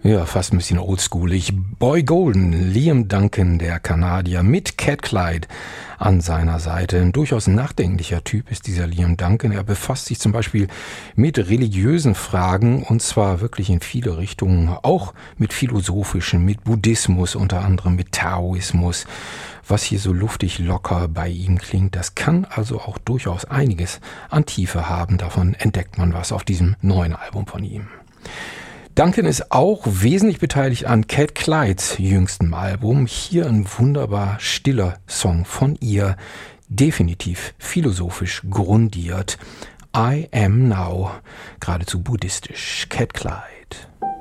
Ja, fast ein bisschen oldschoolig. Boy Golden, Liam Duncan, der Kanadier, mit Cat Clyde an seiner Seite. Ein durchaus nachdenklicher Typ ist dieser Liam Duncan. Er befasst sich zum Beispiel mit religiösen Fragen und zwar wirklich in viele Richtungen, auch mit philosophischen, mit Buddhismus, unter anderem mit Taoismus. Was hier so luftig locker bei ihm klingt, das kann also auch durchaus einiges an Tiefe haben. Davon entdeckt man was auf diesem neuen Album von ihm. Duncan ist auch wesentlich beteiligt an Cat Clydes jüngstem Album. Hier ein wunderbar stiller Song von ihr, definitiv philosophisch grundiert. I Am Now, geradezu buddhistisch. Cat Clyde.